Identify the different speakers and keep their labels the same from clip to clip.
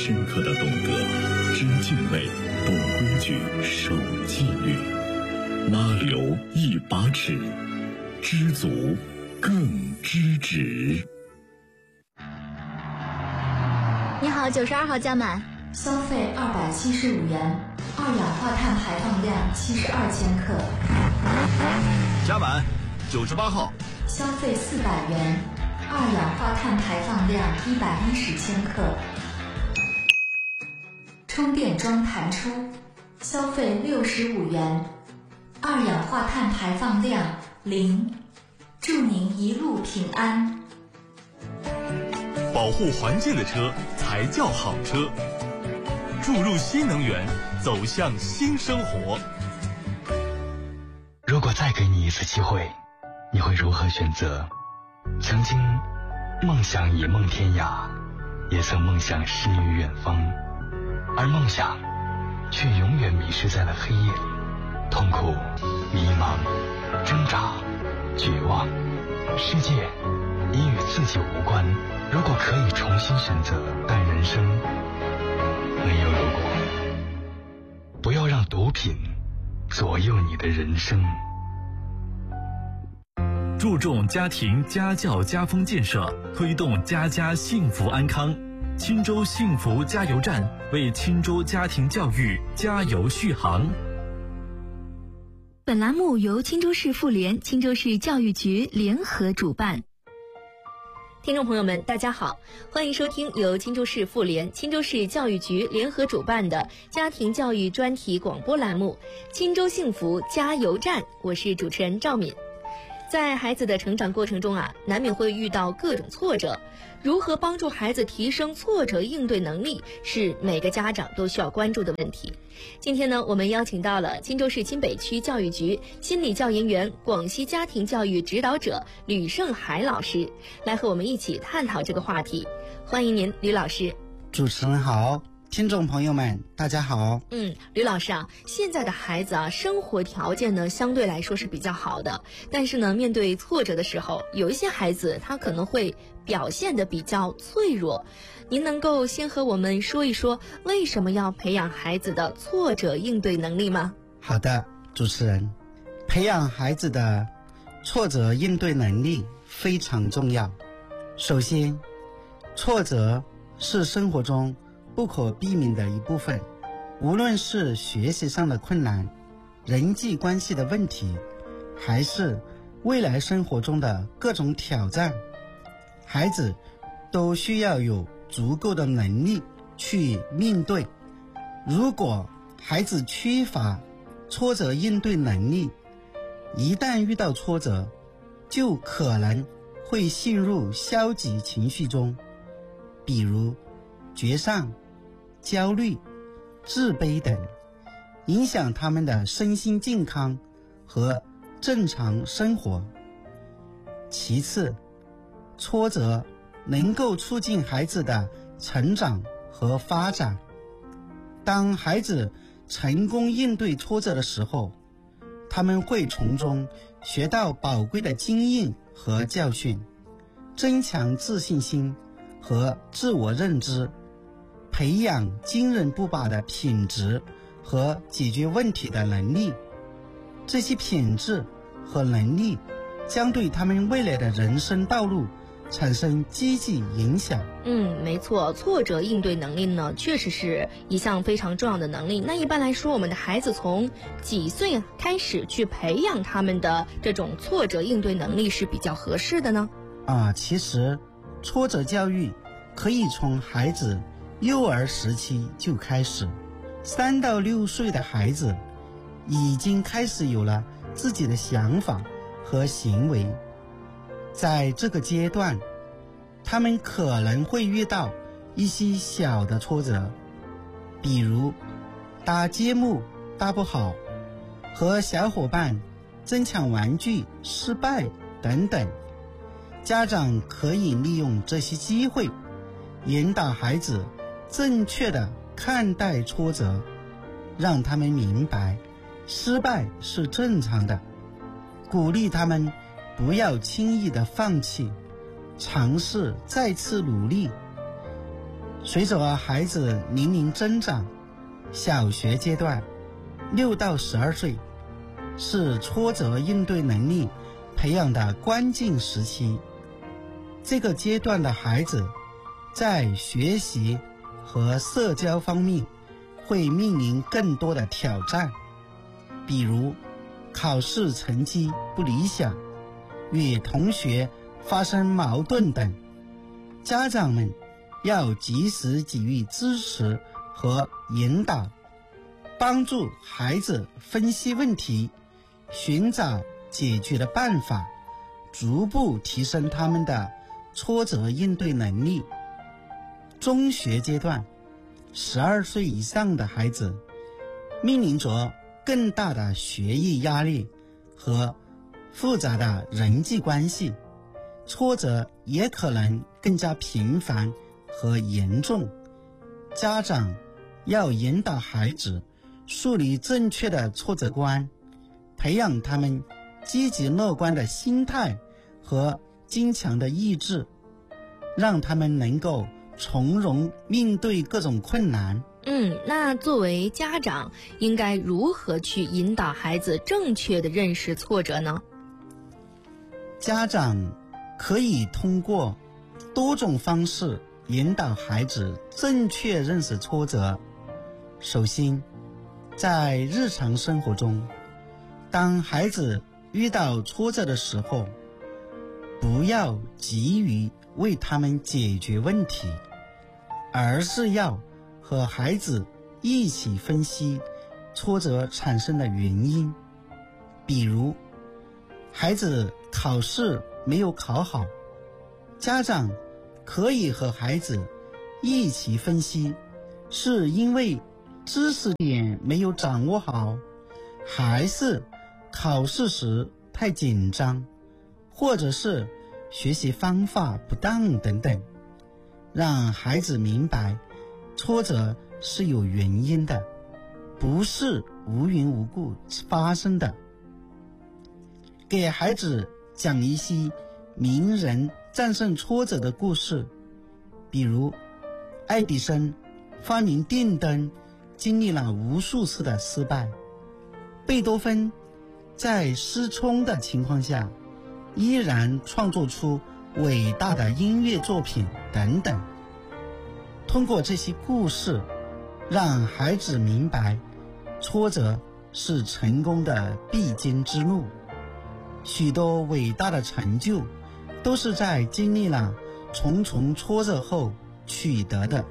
Speaker 1: 深刻的懂得，知敬畏，懂规矩，守纪律。拉流一把尺，知足更知止。
Speaker 2: 你好，92号加满，
Speaker 3: 消费275元，二氧化碳排放量72千克。
Speaker 4: 加满，98号，
Speaker 3: 消费400元，二氧化碳排放量110千克。充电桩弹出，消费65元，二氧化碳排放量0，祝您一路平安。
Speaker 4: 保护环境的车才叫好车，注入新能源，走向新生活。
Speaker 5: 如果再给你一次机会，你会如何选择？曾经梦想野梦天涯，也曾梦想诗与远方，而梦想却永远迷失在了黑夜里，痛苦、迷茫、挣扎、绝望，世界已与自己无关。如果可以重新选择，但人生没有如果。不要让毒品左右你的人生。
Speaker 1: 注重家庭家教家风建设，推动家家幸福安康。钦州幸福加油站为钦州家庭教育加油续航。
Speaker 6: 本栏目由钦州市妇联、钦州市教育局联合主办。
Speaker 2: 听众朋友们，大家好，欢迎收听由钦州市妇联、钦州市教育局联合主办的家庭教育专题广播栏目《钦州幸福加油站》，我是主持人赵敏。在孩子的成长过程中难免会遇到各种挫折，如何帮助孩子提升挫折应对能力，是每个家长都需要关注的问题。今天呢，我们邀请到了钦州市钦北区教育局心理教研员、广西家庭教育指导者吕胜海老师，来和我们一起探讨这个话题。欢迎您，吕老师。
Speaker 7: 主持人好，听众朋友们大家好。
Speaker 2: 吕老师现在的孩子生活条件呢相对来说是比较好的，但是呢面对挫折的时候，有一些孩子他可能会表现得比较脆弱。您能够先和我们说一说为什么要培养孩子的挫折应对能力吗？
Speaker 7: 好的，主持人，培养孩子的挫折应对能力非常重要。首先，挫折是生活中不可避免的一部分，无论是学习上的困难、人际关系的问题，还是未来生活中的各种挑战，孩子都需要有足够的能力去面对。如果孩子缺乏挫折应对能力，一旦遇到挫折，就可能会陷入消极情绪中，比如沮丧、焦虑、自卑等，影响他们的身心健康和正常生活。其次，挫折能够促进孩子的成长和发展。当孩子成功应对挫折的时候，他们会从中学到宝贵的经验和教训，增强自信心和自我认知，培养坚韧不拔的品质和解决问题的能力。这些品质和能力将对他们未来的人生道路产生积极影响。
Speaker 2: 没错，挫折应对能力呢，确实是一项非常重要的能力。那一般来说，我们的孩子从几岁开始去培养他们的这种挫折应对能力是比较合适的呢？
Speaker 7: 其实挫折教育可以从孩子幼儿时期就开始。3到6岁的孩子已经开始有了自己的想法和行为。在这个阶段，他们可能会遇到一些小的挫折，比如搭积木搭不好，和小伙伴争抢玩具失败等等。家长可以利用这些机会，引导孩子正确地看待挫折，让他们明白失败是正常的，鼓励他们不要轻易的放弃，尝试再次努力。 随着孩子年龄增长，小学阶段6到12岁是挫折应对能力培养的关键时期。这个阶段的孩子在学习和社交方面会面临更多的挑战，比如考试成绩不理想、与同学发生矛盾等。家长们要及时给予支持和引导，帮助孩子分析问题，寻找解决的办法，逐步提升他们的挫折应对能力。中学阶段，12岁以上的孩子面临着更大的学业压力和复杂的人际关系，挫折也可能更加频繁和严重。家长要引导孩子树立正确的挫折观，培养他们积极乐观的心态和坚强的意志，让他们能够从容面对各种困难。
Speaker 2: 那作为家长，应该如何去引导孩子正确的认识挫折呢？
Speaker 7: 家长可以通过多种方式引导孩子正确认识挫折。首先，在日常生活中，当孩子遇到挫折的时候，不要急于为他们解决问题，而是要和孩子一起分析挫折产生的原因。比如，孩子考试没有考好，家长可以和孩子一起分析，是因为知识点没有掌握好，还是考试时太紧张，或者是学习方法不当等等，让孩子明白挫折是有原因的，不是无缘无故发生的。给孩子讲一些名人战胜挫折的故事，比如爱迪生发明电灯经历了无数次的失败，贝多芬在失聪的情况下依然创作出伟大的音乐作品等等。通过这些故事，让孩子明白挫折是成功的必经之路，许多伟大的成就都是在经历了重重挫折后取得的。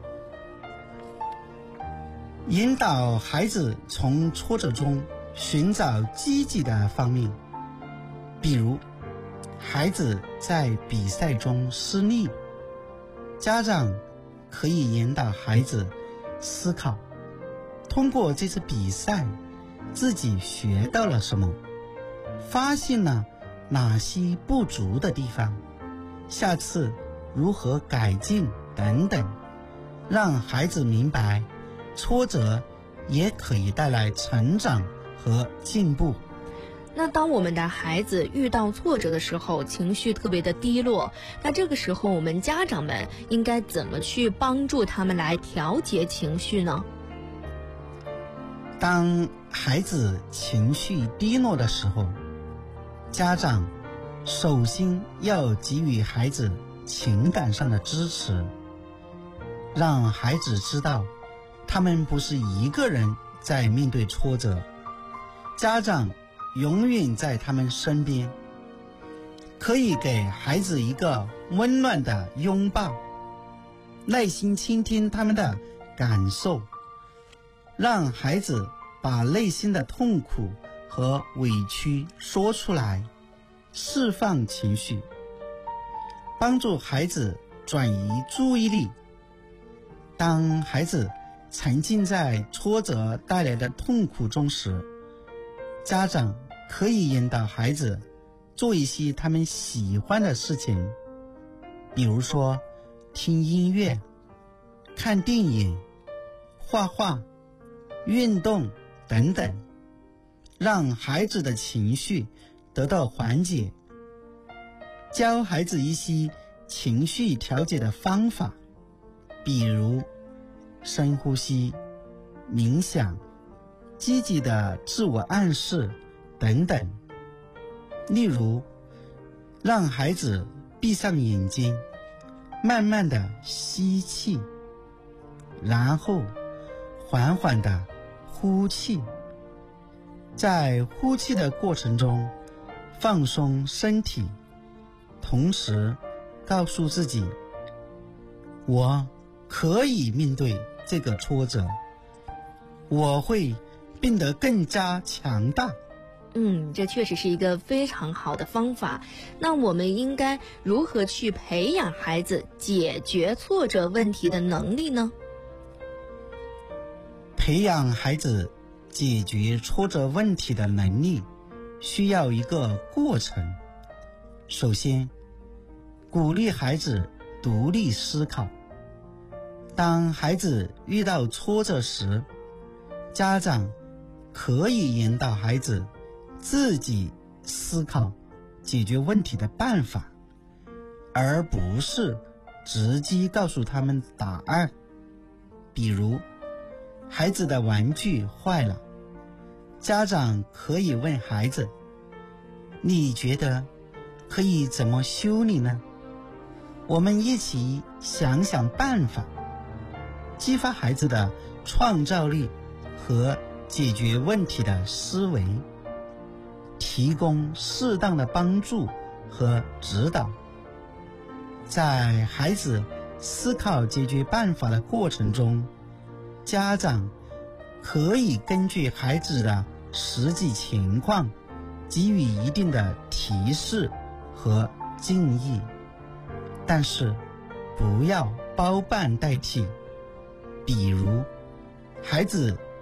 Speaker 7: 引导孩子从挫折中寻找积极的方面，比如孩子在比赛中失利，家长可以引导孩子思考，通过这次比赛自己学到了什么，发现了哪些不足的地方，下次如何改进等等，让孩子明白挫折也可以带来成长和进步。
Speaker 2: 那当我们的孩子遇到挫折的时候，情绪特别的低落，那这个时候我们家长们应该怎么去帮助他们来调节情绪呢？
Speaker 7: 当孩子情绪低落的时候，家长首先要给予孩子情感上的支持，让孩子知道他们不是一个人在面对挫折，家长永远在他们身边。可以给孩子一个温暖的拥抱，耐心倾听他们的感受，让孩子把内心的痛苦和委屈说出来，释放情绪，帮助孩子转移注意力。当孩子沉浸在挫折带来的痛苦中时，家长可以引导孩子做一些他们喜欢的事情，比如说听音乐、看电影、画画、运动等等，让孩子的情绪得到缓解。教孩子一些情绪调节的方法， 比如深呼吸、冥想、积极的自我暗示等等。例如，让孩子闭上眼睛，慢慢的吸气，然后缓缓的呼气。在呼气的过程中，放松身体，同时告诉自己，我可以面对这个挫折，我会变得更加强大。
Speaker 2: 这确实是一个非常好的方法。那我们应该如何去培养孩子解决挫折问题的能力呢？
Speaker 7: 培养孩子解决挫折问题的能力需要一个过程。首先，鼓励孩子独立思考。当孩子遇到挫折时，家长可以引导孩子自己思考解决问题的办法，而不是直接告诉他们答案。比如，孩子的玩具坏了，家长可以问孩子，你觉得可以怎么修理呢？我们一起想想办法，激发孩子的创造力和解决问题的思维，提供适当的帮助和指导。在孩子思考解决办法的过程中，家长可以根据孩子的实际情况给予一定的提示和建议，但是不要包办代替。比如，孩子